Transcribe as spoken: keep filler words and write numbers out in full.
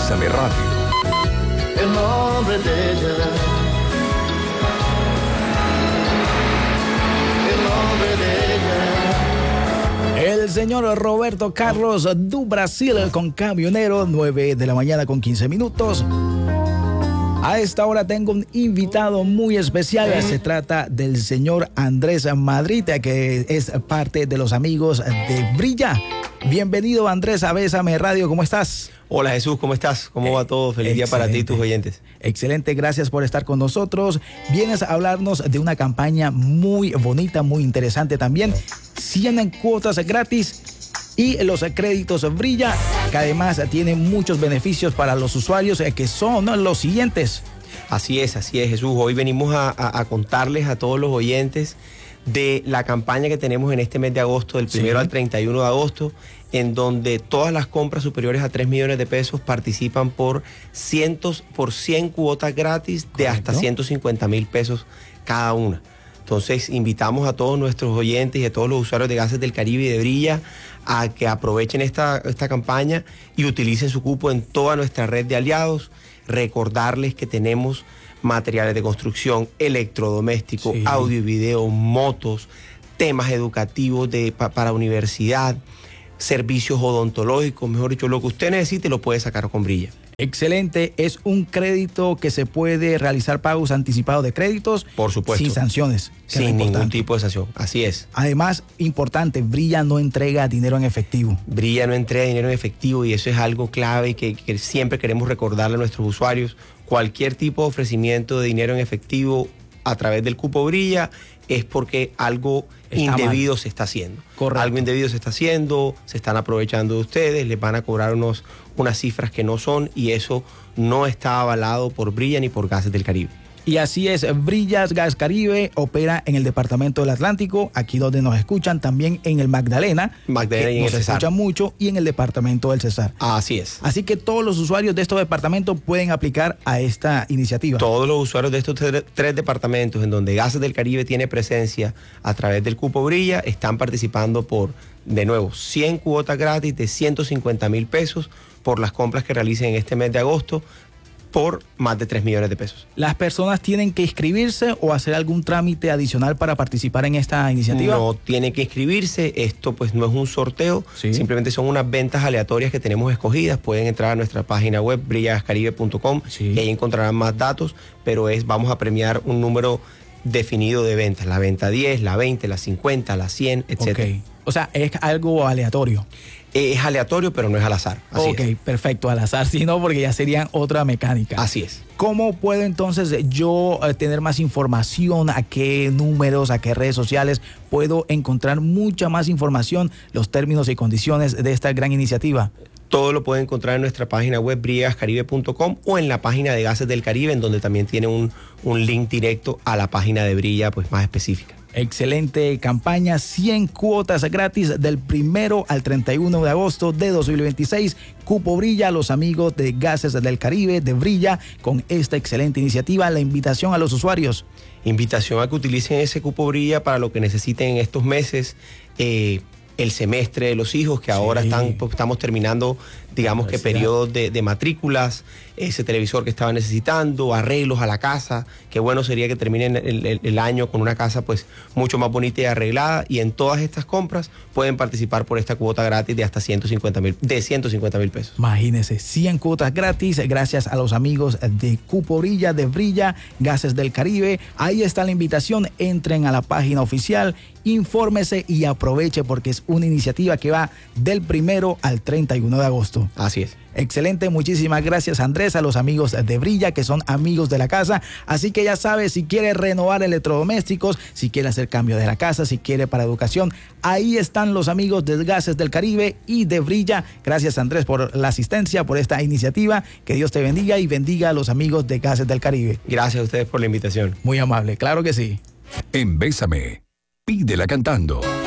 Bésame Radio. El nombre de ella. El nombre de ella. El señor Roberto Carlos do Brasil con Camionero, nueve de la mañana con quince minutos. A esta hora tengo un invitado muy especial. Se trata del señor Andrés Madrid, que es parte de los amigos de Brilla. Bienvenido, Andrés, a Bésame Radio. ¿Cómo estás? Hola, Jesús, ¿cómo estás? ¿Cómo va todo? Feliz día para ti y tus oyentes. Excelente, gracias por estar con nosotros. Vienes a hablarnos de una campaña muy bonita, muy interesante también. cien cuotas gratis y los créditos Brilla, que además tienen muchos beneficios para los usuarios, que son los siguientes. Así es, así es, Jesús. Hoy venimos a, a, a contarles a todos los oyentes de la campaña que tenemos en este mes de agosto, del primero sí. al treinta y uno de agosto, en donde todas las compras superiores a tres millones de pesos participan por cientos, por cien cuotas gratis de Correcto. Hasta ciento cincuenta mil pesos cada una. Entonces, invitamos a todos nuestros oyentes y a todos los usuarios de Gases del Caribe y de Brilla a que aprovechen esta, esta campaña y utilicen su cupo en toda nuestra red de aliados. Recordarles que tenemos materiales de construcción, electrodomésticos, sí. audio y video, motos, temas educativos de, pa, para universidad, servicios odontológicos, mejor dicho, lo que usted necesite lo puede sacar con Brilla. Excelente, es un crédito que se puede realizar pagos anticipados de créditos. Por supuesto. Sin sanciones. Sin ningún tipo de sanción, así es. Además, importante, Brilla no entrega dinero en efectivo. Brilla no entrega dinero en efectivo y eso es algo clave que, que siempre queremos recordarle a nuestros usuarios. Cualquier tipo de ofrecimiento de dinero en efectivo a través del cupo Brilla es porque algo está indebido mal. Se está haciendo. Correcto. Algo indebido se está haciendo, se están aprovechando de ustedes, les van a cobrar unos, unas cifras que no son y eso no está avalado por Brilla ni por Gases del Caribe. Y así es, Brillas Gas Caribe opera en el departamento del Atlántico, aquí donde nos escuchan, también en el Magdalena, Magdalena y en el Cesar. Nos escuchan mucho, y en el departamento del Cesar. Así es. Así que todos los usuarios de estos departamentos pueden aplicar a esta iniciativa. Todos los usuarios de estos tres, tres departamentos en donde Gases del Caribe tiene presencia a través del cupo Brilla están participando por, de nuevo, cien cuotas gratis de ciento cincuenta mil pesos por las compras que realicen en este mes de agosto, por más de tres millones de pesos. ¿Las personas tienen que inscribirse o hacer algún trámite adicional para participar en esta iniciativa? No tienen que inscribirse, esto pues no es un sorteo, sí. simplemente son unas ventas aleatorias que tenemos escogidas. Pueden entrar a nuestra página web brilla gas caribe punto com sí. y ahí encontrarán más datos, pero es vamos a premiar un número definido de ventas, la venta diez, la veinte, la cincuenta, la cien, etcétera. Okay. O sea, es algo aleatorio. Es aleatorio, pero no es al azar. Así ok, es. Perfecto, al azar, si no, porque ya serían otra mecánica. Así es. ¿Cómo puedo entonces yo eh, tener más información? ¿A qué números, a qué redes sociales puedo encontrar mucha más información, los términos y condiciones de esta gran iniciativa? Todo lo pueden encontrar en nuestra página web brilla gas caribe punto com o en la página de Gases del Caribe, en donde también tiene un, un link directo a la página de Brilla pues, más específica. Excelente campaña, cien cuotas gratis del primero al treinta y uno de agosto de dos mil veintiséis. Cupo Brilla a los amigos de Gases del Caribe, de Brilla, con esta excelente iniciativa. La invitación a los usuarios. Invitación a que utilicen ese cupo Brilla para lo que necesiten en estos meses. Eh, el semestre de los hijos, que ahora sí. están, pues, estamos terminando, digamos que periodos de, de matrículas, ese televisor que estaba necesitando, arreglos a la casa. Qué bueno sería que terminen el, el, el año con una casa pues mucho más bonita y arreglada, y en todas estas compras pueden participar por esta cuota gratis de hasta ciento cincuenta mil, de ciento cincuenta mil pesos. Imagínense, cien cuotas gratis gracias a los amigos de Cupo Brilla, de Brilla, Gases del Caribe. Ahí está la invitación, entren a la página oficial, infórmese y aproveche porque es una iniciativa que va del primero al treinta y uno de agosto. Así es. Excelente, muchísimas gracias, Andrés, a los amigos de Brilla, que son amigos de la casa. Así que ya sabes, si quiere renovar electrodomésticos, si quiere hacer cambio de la casa, si quiere para educación, ahí están los amigos de Gases del Caribe y de Brilla. Gracias, Andrés, por la asistencia, por esta iniciativa. Que Dios te bendiga y bendiga a los amigos de Gases del Caribe. Gracias a ustedes por la invitación. Muy amable, claro que sí. En Bésame, pídela cantando.